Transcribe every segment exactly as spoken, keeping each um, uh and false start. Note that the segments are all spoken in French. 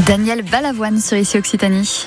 Daniel Balavoine sur Ici Occitanie.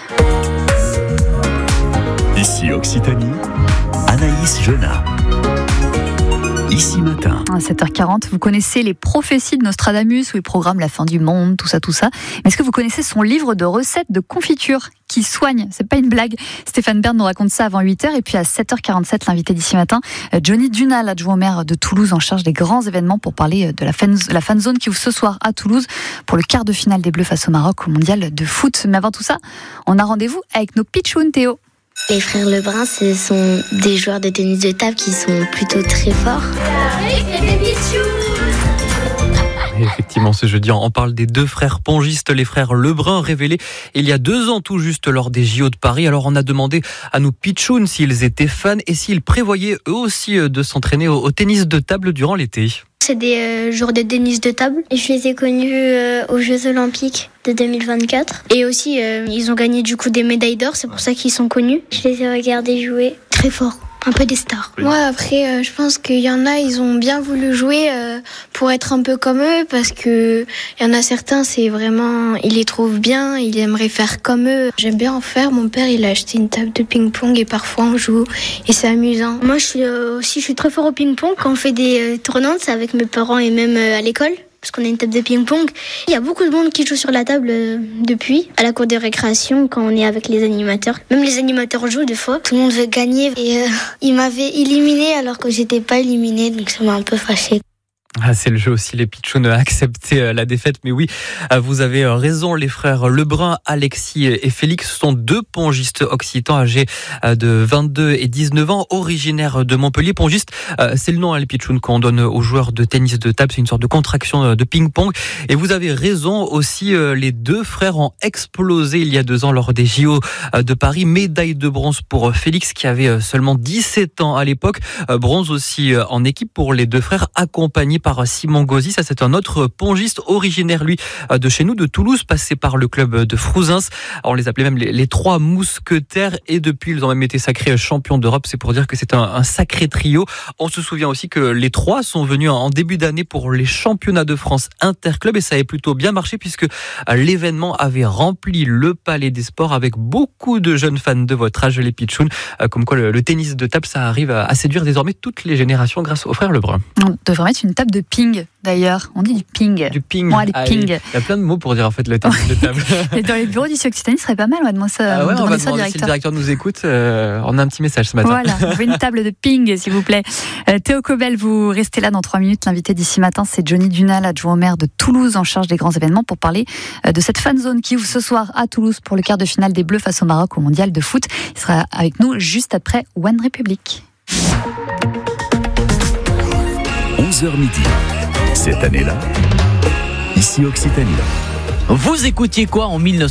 Ici Occitanie, Anaïs Genat. Ici Matin. À sept heures quarante, vous connaissez les prophéties de Nostradamus où il programme la fin du monde, tout ça, tout ça. Mais est-ce que vous connaissez son livre de recettes de confiture qui soigne? C'est pas une blague. Stéphane Bern nous raconte ça avant huit heures. Et puis à sept heures quarante-sept, l'invité d'Ici Matin, Johnny Dunal, adjoint au maire de Toulouse en charge des grands événements pour parler de la fan, la fan zone qui ouvre ce soir à Toulouse pour le quart de finale des Bleus face au Maroc au mondial de foot. Mais avant tout ça, on a rendez-vous avec nos pitchouns, Théo. Les frères Lebrun, ce sont des joueurs de tennis de table qui sont plutôt très forts. Effectivement, ce jeudi, on parle des deux frères pongistes, les frères Lebrun, révélés il y a deux ans tout juste lors des J O de Paris. Alors on a demandé à nos pitchouns s'ils étaient fans et s'ils prévoyaient eux aussi de s'entraîner au tennis de table durant l'été. C'est des euh, joueurs de tennis de table. Je les ai connus euh, aux Jeux Olympiques de deux mille vingt-quatre. Et aussi, euh, ils ont gagné du coup des médailles d'or, c'est pour ça qu'ils sont connus. Je les ai regardés jouer très fort. Un peu des stars. Moi, après, euh, je pense qu'il y en a, ils ont bien voulu jouer euh, pour être un peu comme eux, parce que il y en a certains, c'est vraiment, ils les trouvent bien, ils aimeraient faire comme eux. J'aime bien en faire. Mon père, il a acheté une table de ping-pong et parfois on joue et c'est amusant. Moi, je suis euh, aussi, je suis très fort au ping-pong. Quand on fait des euh, tournantes, c'est avec mes parents et même euh, à l'école. Parce qu'on a une table de ping-pong. Il y a beaucoup de monde qui joue sur la table euh, depuis, à la cour de récréation, quand on est avec les animateurs. Même les animateurs jouent des fois. Tout le monde veut gagner. Et euh, ils m'avaient éliminé alors que j'étais pas éliminée, donc ça m'a un peu fâchée. Ah, c'est le jeu aussi, les pitchouns à accepter la défaite. Mais oui, vous avez raison, les frères Lebrun, Alexis et Félix sont deux pongistes occitans âgés de vingt-deux et dix-neuf ans, originaires de Montpellier. Pongiste, c'est le nom, hein, les pitchouns, qu'on donne aux joueurs de tennis de table. C'est une sorte de contraction de ping-pong. Et vous avez raison aussi, les deux frères ont explosé il y a deux ans lors des J O de Paris. Médaille de bronze pour Félix, qui avait seulement dix-sept ans à l'époque. Bronze aussi en équipe pour les deux frères, accompagnés par Simon Gauzy. Ça, c'est un autre pongiste originaire, lui, de chez nous, de Toulouse, passé par le club de Frouzins. On les appelait même les, les trois mousquetaires, et depuis, ils ont même été sacrés champions d'Europe. C'est pour dire que c'est un, un sacré trio. On se souvient aussi que les trois sont venus en début d'année pour les championnats de France interclub, et ça avait plutôt bien marché puisque l'événement avait rempli le Palais des Sports avec beaucoup de jeunes fans de votre âge, les pitchouns. Comme quoi, le, le tennis de table, ça arrive à séduire désormais toutes les générations grâce aux frères Lebrun. On devrait mettre une table de ping, d'ailleurs. On dit du ping. Du ping. Bon, allez, ah, ping. Il y a plein de mots pour dire en fait le tennis de table. Et dans les bureaux d'Ici Occitanie, ce serait pas mal. On va demander ça, ah ouais, on va ça au demander directeur. Si le directeur nous écoute, euh, on a un petit message ce matin. Voilà, on veut une table de ping, s'il vous plaît. Euh, Théo Cobel, vous restez là dans trois minutes. L'invité d'Ici Matin, c'est Johnny Dunal, adjoint au maire de Toulouse, en charge des grands événements, pour parler de cette fan zone qui ouvre ce soir à Toulouse pour le quart de finale des Bleus face au Maroc au mondial de foot. Il sera avec nous juste après One Republic. onze heures midi. Cette année-là, Ici Occitanie. Vous écoutiez quoi en mille neuf cent